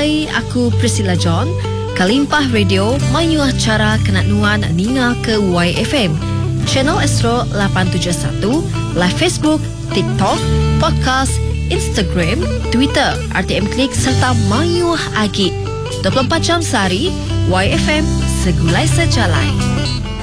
Hai, aku Priscilla John. Kalimpah Radio mayuah cara kena nuan ninga ke YFM. Channel Astro 871, live Facebook, TikTok, podcast, Instagram, Twitter, RTM Klik serta mayuah agi. 24 jam sehari, YFM segulai sejalai.